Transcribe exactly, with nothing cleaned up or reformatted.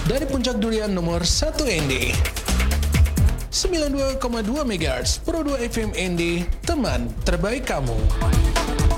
Dari Puncak Durian nomor satu N D. sembilan puluh dua koma dua megahertz Pro dua F M N D, teman terbaik kamu.